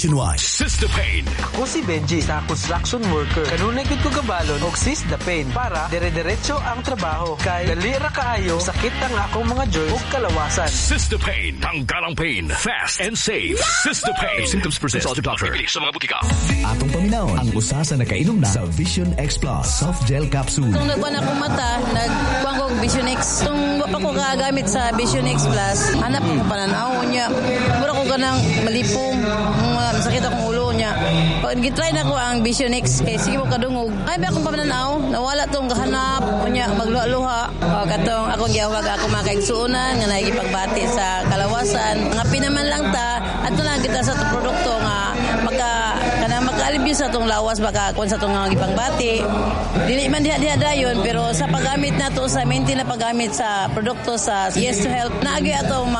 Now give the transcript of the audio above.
Sistapain. Ako si Benji, sa construction worker. Kanunay gud ko gabalon og Sistapain para dire-diretso ang trabaho. Kay dali ra kaayo sakit ang akong mga joints ug kalawasan. Sistapain. Tanggalang pain. Fast and safe. Sistapain. Symptoms persist. Consult your doctor. Bibili sa mga butika. Atong paminawon ang usa sa nakainom na sa Vision X Plus Soft Gel Capsule. Nung nagkuhan akong mata, nagkuhan ko Vision X. Nung wapa ko kagamit sa Vision X Plus, hanap ko pananaw niya. Mura ko ganang malipong, masakit akong ulo niya. Pag gitry na ko ang Vision X, kay sige mo kadungog. Ay, ba akong pananaw, nawala tong kahanap, niya, magluha-luha. Katong akong giyawag ako makaigsuunan, nga nagipagbati sa kalawasan. Nga pinaman lang ta, at lang kita sa produkto nga, maka-alibyo sa itong lawas, baka kung sa itong gipangbati. Dili man diha dayon, pero sa paggamit na to, sa maintain na paggamit sa produkto sa Yes to Help, naagi atong